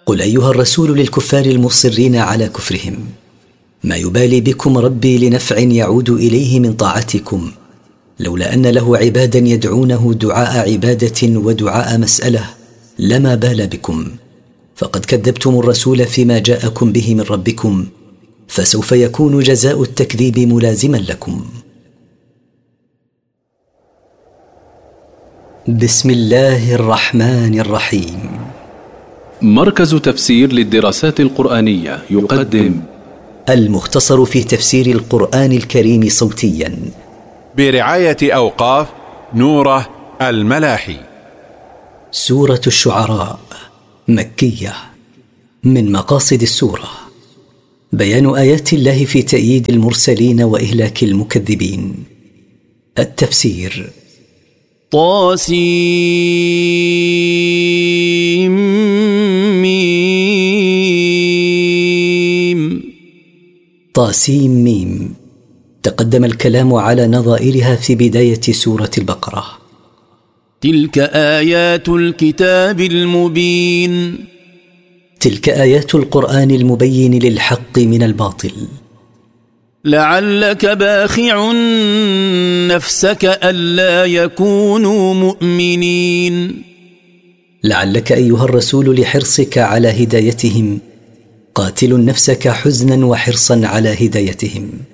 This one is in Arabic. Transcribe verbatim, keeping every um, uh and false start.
قل أيها الرسول للكفار المصرين على كفرهم: ما يبالي بكم ربي لنفع يعود إليه من طاعتكم، لولا أن له عبادا يدعونه دعاء عبادة ودعاء مسألة لما بال بكم، فقد كذبتم الرسول فيما جاءكم به من ربكم، فسوف يكون جزاء التكذيب ملازما لكم. بسم الله الرحمن الرحيم. مركز تفسير للدراسات القرآنية يقدم المختصر في تفسير القرآن الكريم صوتيا برعاية أوقاف نوره الملاحي. سورة الشعراء مكية. من مقاصد السورة بيان آيات الله في تأييد المرسلين وإهلاك المكذبين. التفسير: طاسيم طاسيم ميم. تقدم الكلام على نظائرها في بداية سورة البقرة. تلك آيات الكتاب المبين. تلك آيات القرآن المبين للحق من الباطل. لعلك باخع نفسك ألا يكونوا مؤمنين. لعلك أيها الرسول لحرصك على هدايتهم قاتل نفسك حزنا وحرصا على هدايتهم.